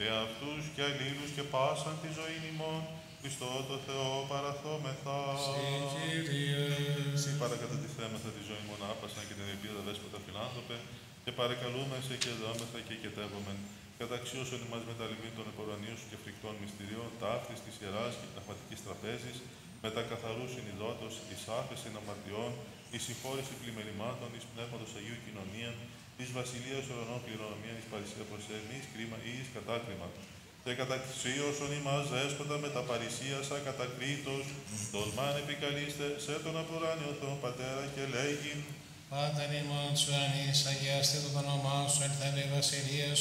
εαυτούς και αλλήλους και πάσαν τη ζωή ημών, Χριστό το Θεό παραθόμεθα. Συ παρακατατηθέμεθα τη ζωή ημών άπασαν και την ελπίδα δέσποτα φιλάνθρωπε, και παρεκαλούμε σε και δόμεθα και κετεύομεν, καταξίωσον ημάς με τα λιμήν των επορανίων σου και φρικτών μυστηριών, ταύτης της Ιεράς και πνευματικής τραπέζης, με τα καθαρού συνειδότος, εις άφεσιν αμαρτιών, εις συγχώρεση πλημελημάτων, εις πνεύματος Αγίου κοινωνία, εις βασιλείας ουρανών κληρονομία, εις παρησία προσέμι, εις κρίμα ή εις κατάκριμα. Και καταξίωσον ημάς δέσποτα με τα παρησίασα κατακρίτως, τολμάν επικαλείστε σε τον αποράνιο Θεόν Πατέρα και λέγειν. Πάτερ ημών της ουρανής, αγιαστήτω το όνομά σου, ελθέ η βασιλεία